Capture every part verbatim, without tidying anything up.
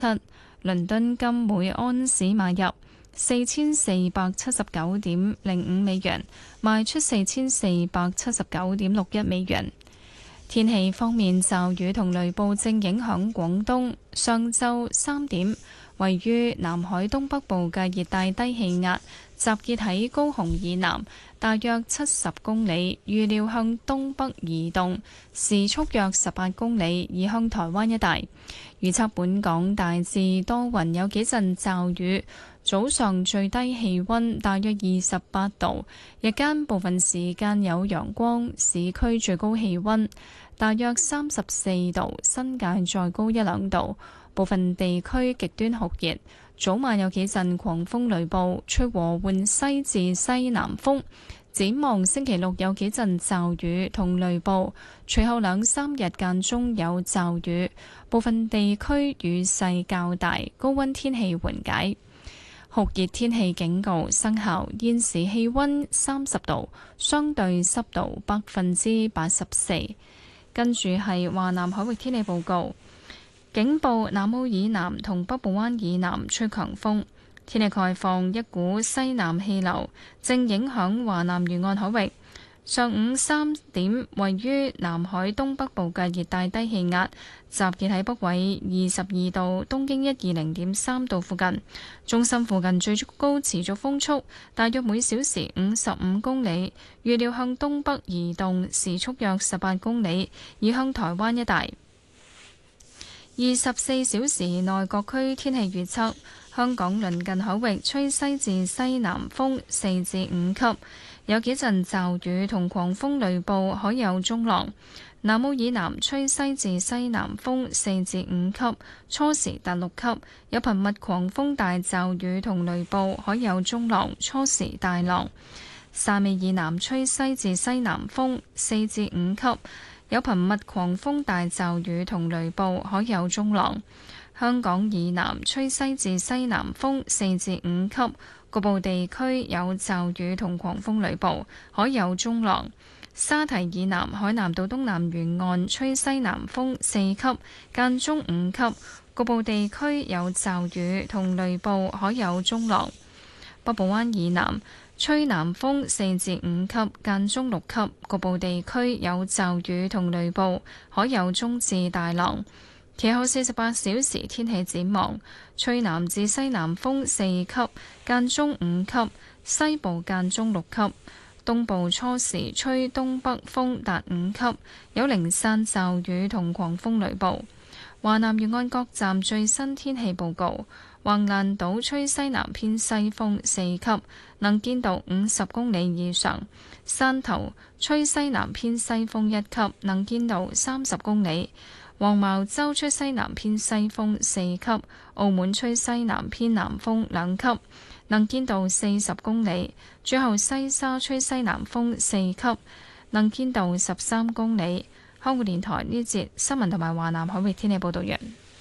倫敦金每安士買入四千四百七十九點零五美元，賣出四千四百七十九點六一美元。天氣方面，驟雨同雷暴正影響廣東。上晝三點，位於南海東北部嘅熱帶低氣壓集結喺高雄以南大約七十公里，預料向東北移動，時速約十八公里，移向台灣一帶。預測本港大致多雲，有幾陣驟雨。早上最低氣溫大約二十八度，日間部分時間有陽光，市區最高氣溫大約三十四度，新界再高一兩度，部分地區極端酷熱。早晚有幾陣狂風雷暴，吹和緩西至西南風。展望星期六有幾陣驟雨同雷暴，隨後兩三日間中有驟雨，部分地區雨勢較大，高溫天氣緩解。酷熱天氣警告生效，現時氣溫三十度，相對濕度百分之八十四。跟住係華南海域天氣報告，警報南澳以南同北部灣以南吹強風。天氣概況，一股西南氣流正影響華南沿岸海域。上午三點，位於南海東北部嘅熱帶低氣壓集結喺北緯二十二度、東經一二零點三度附近，中心附近最高持續風速大約每小時五十五公里，預料向東北移動，時速約十八公里，移向台灣一帶。二十四小時內各區天氣預測：香港鄰近海域吹西至西南風四至五級。有幾陣驟雨同狂風雷暴，海有中浪。南澳以南吹西至西南風四至五級，初時達六級。有頻密狂風大驟雨同雷暴，海有中浪，初時大浪。汕尾以南吹西至西南風四至五級，有頻密狂風大驟雨同雷暴，海有中浪。香港以南吹西至西南風四至五級。局部地區有驟雨同狂風雷暴，海有中浪。沙堤以南海南島東南沿岸吹西南風四級，間中五級。局部地區有驟雨同雷暴，海有中浪。北部灣以南吹南風四至五級，間中六級。局部地區有驟雨同雷暴，海有中至大浪。其後四十八小時天氣展望，吹南至西南風四級，間中五級，西部間中六級，東部初時吹東北風達五級，有零散驟雨同狂風雷暴。華南沿岸各站最新天氣報告：橫瀾島吹西南偏西風四級，能見度五十公里以上；汕頭吹西南偏西風一級，能見度三十公里。黃茅洲吹西南偏西風四級，澳門吹西南偏南風兩級，能見度四十公里。最後西沙吹西南風四級，能見度十三公里。香港電台呢節新聞同埋華南海域天氣報道完。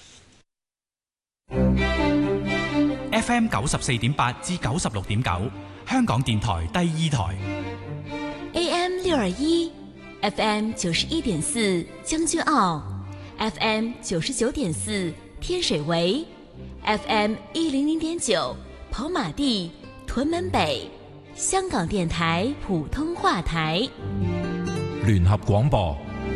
F M 九十四點八至九十六點九，香港電台第二台。 A M 六二一，F M 九十一點四將軍澳。F M 九十九點四天水圍 ，F M 一零零點九跑馬地屯門北，香港電台普通話台。 聯合廣播。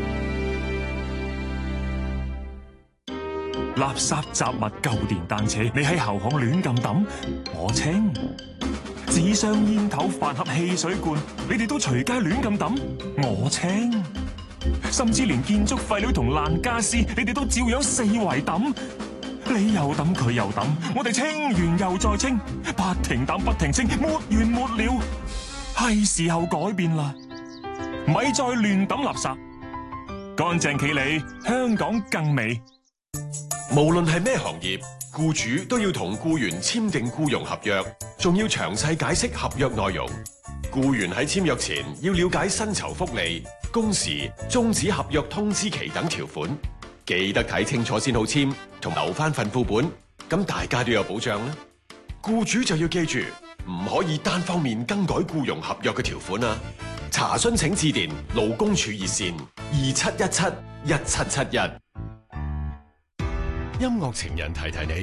垃圾雜物舊電單車，你喺後巷亂咁抌，我清；紙箱煙頭飯盒汽水罐，你哋都隨街亂咁抌，我清。甚至連建築廢料同爛家私，你哋都照樣四圍抌。你又抌，佢又抌，我哋清完又再清，不停抌不停清，沒完沒了。係時候改變啦，咪再亂抌垃圾，乾淨企理，香港更美。 無論係咩行業，僱主都要同僱員簽訂僱傭合約，仲要詳細解釋合約內容。僱員喺簽約前要了解薪酬福利、工時、終止合約通知期等條款，記得睇清楚先好簽，同留翻份副本，咁大家都有保障啦。僱主就要記住，唔可以單方面更改僱傭合約嘅條款啊！查詢請致電勞工處熱線二七一七一七七一。 音樂情人提提你。